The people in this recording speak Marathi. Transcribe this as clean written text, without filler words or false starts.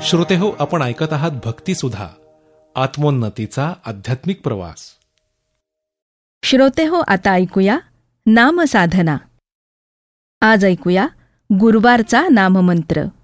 श्रोतेहो, आपण ऐकत आहात भक्तिसुधा, आत्मोन्नतीचा आध्यात्मिक प्रवास. श्रोतेहो, आता ऐकूया नामसाधना. आज ऐकूया गुरुवारचा नाममंत्र.